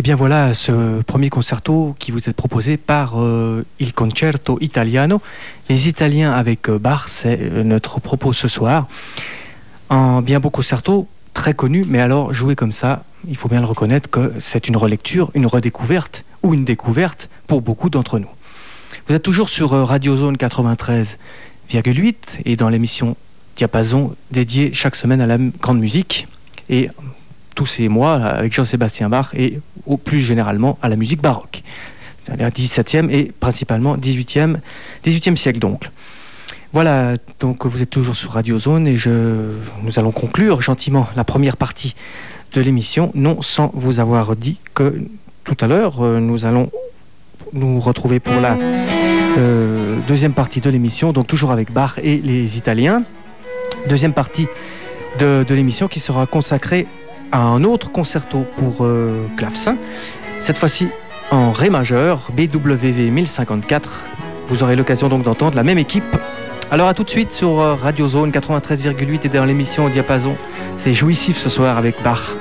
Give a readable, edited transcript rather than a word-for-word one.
Et bien voilà ce premier concerto qui vous est proposé par Il Concerto Italiano. Les Italiens avec Bach, c'est notre propos ce soir. Un bien beau concerto, très connu, mais alors joué comme ça, il faut bien le reconnaître que c'est une relecture, une redécouverte ou une découverte pour beaucoup d'entre nous. Vous êtes toujours sur Radio Zone 93,8 et dans l'émission Diapason dédiée chaque semaine à la grande musique et tous ces mois avec Jean-Sébastien Bach et plus généralement à la musique baroque, c'est-à-dire 17e et principalement 18e siècle donc. Voilà, donc vous êtes toujours sur Radio Zone et nous allons conclure gentiment la première partie de l'émission, non sans vous avoir dit que tout à l'heure nous allons nous retrouver pour la deuxième partie de l'émission, donc toujours avec Bach et les Italiens. Deuxième partie de l'émission qui sera consacrée à un autre concerto pour clavecin, cette fois-ci en Ré majeur, BWV 1054. Vous aurez l'occasion donc d'entendre la même équipe. Alors à tout de suite sur Radio Zone 93,8 et dans l'émission au Diapason. C'est jouissif ce soir avec Bach.